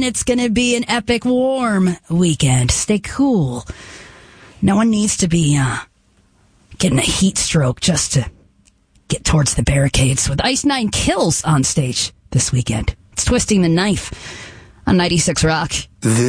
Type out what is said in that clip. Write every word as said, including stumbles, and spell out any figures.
and it's going to be an epic warm weekend. Stay cool. No one needs to be uh, getting a heat stroke just to get towards the barricades with Ice Nine Kills on stage this weekend. It's Twisting the Knife on ninety-six Rock. This